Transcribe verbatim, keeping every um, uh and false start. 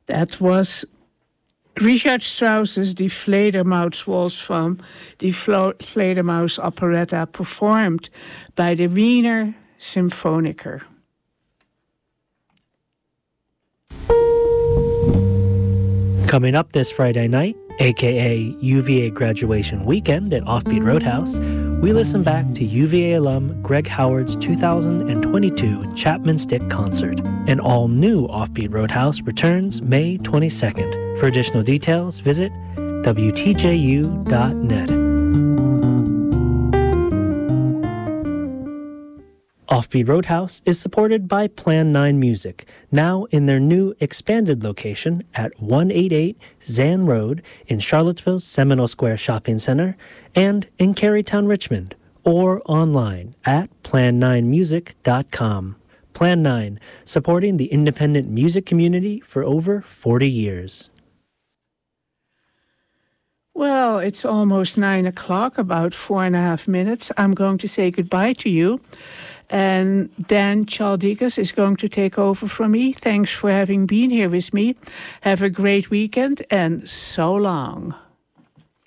That was Richard Strauss's Die Fledermauswals from Die Fledermaus operetta, performed by the Wiener Symphoniker. Coming up this Friday night, aka U V A graduation weekend at Offbeat Roadhouse, we listen back to U V A alum Greg Howard's two thousand twenty-two Chapman Stick concert. An all-new Offbeat Roadhouse returns May twenty-second. For additional details, visit W T J U dot net. Offbeat Roadhouse is supported by Plan nine Music, now in their new expanded location at one eighty-eight Zan Road in Charlottesville's Seminole Square Shopping Center and in Carytown, Richmond, or online at plan nine music dot com. Plan nine, supporting the independent music community for over forty years. Well, it's almost nine o'clock, about four and a half minutes. I'm going to say goodbye to you. And Dan Chaldikas is going to take over from me. Thanks for having been here with me. Have a great weekend and so long.